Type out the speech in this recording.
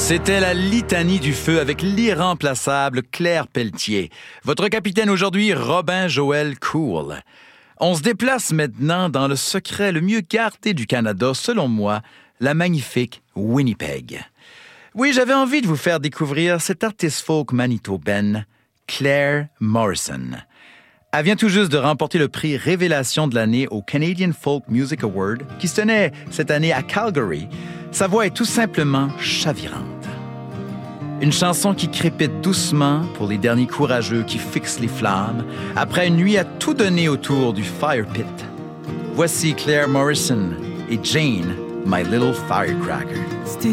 C'était la litanie du feu avec l'irremplaçable Claire Pelletier. Votre capitaine aujourd'hui, Robin Joël Cool. On se déplace maintenant dans le secret le mieux gardé du Canada, selon moi, la magnifique Winnipeg. Oui, j'avais envie de vous faire découvrir cette artiste folk manitobaine, Claire Morrison. Elle vient tout juste de remporter le prix Révélation de l'année au Canadian Folk Music Award, qui se tenait cette année à Calgary. Sa voix est tout simplement chavirante. Une chanson qui crépite doucement pour les derniers courageux qui fixent les flammes après une nuit à tout donner autour du fire pit. Voici Claire Morrison et Jane, My Little Firecracker.